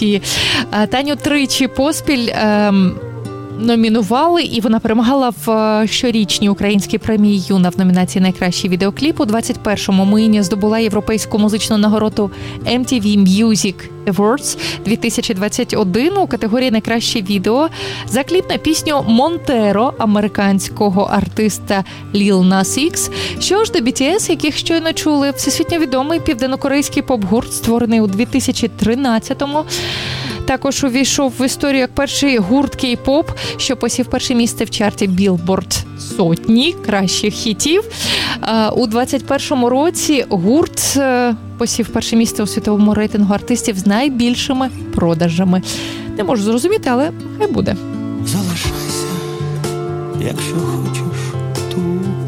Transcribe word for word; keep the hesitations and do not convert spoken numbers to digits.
Софії. Таню тричі поспіль ем, номінували, і вона перемагала в щорічній українській премії «Юна» в номінації «Найкращий відеокліп». У двадцять першому Мийня здобула європейську музичну нагороду ем ті ві Music Awards дві тисячі двадцять один у категорії «Найкраще відео» за кліп на пісню «Монтеро» американського артиста Lil Nas X. Що ж до бі ті ес, яких щойно чули, всесвітньо відомий південнокорейський поп-гурт, створений у дві тисячі тринадцятому. Також увійшов в історію як перший гурт кей-поп, що посів перше місце в чарті Billboard сотні кращих хітів. У двадцять першому році гурт посів перше місце у світовому рейтингу артистів з найбільшими продажами. Не можу зрозуміти, але хай буде. Залишайся, якщо хочеш тут.